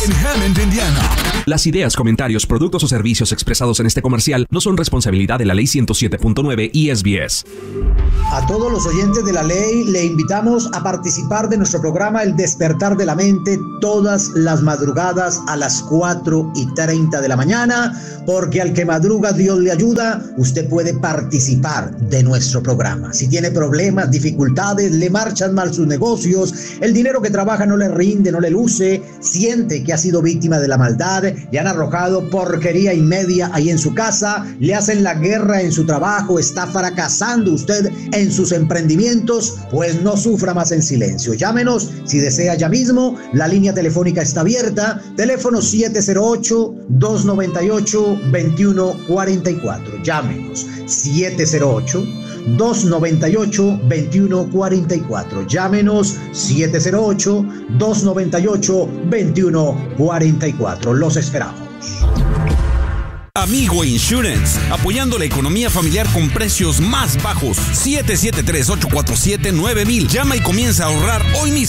en Hammond, Indiana. Las ideas, comentarios, productos o servicios expresados en este comercial no son responsabilidad de la Ley 107.9 y SBS. A todos los oyentes de la ley le invitamos a participar de nuestro programa El Despertar de la Mente todas las madrugadas a las 4:30 de la mañana, porque al que madruga Dios le ayuda. Usted puede participar de nuestro programa. Si tiene problemas, dificultades, le marchan mal sus negocios, el dinero que trabaja no le rinde, no le luce, siente que ha sido víctima de la maldad, le han arrojado porquería y media ahí en su casa, le hacen la guerra en su trabajo, está fracasando usted en sus emprendimientos, pues no sufra más en silencio. Llámenos si desea ya mismo. La línea telefónica está abierta. Teléfono 708-298-2144. Llámenos 708-298-2144. Llámenos 708-298-2144. Los esperamos. Amigo Insurance, apoyando la economía familiar con precios más bajos. 773-847-9000. Llama y comienza a ahorrar hoy mismo.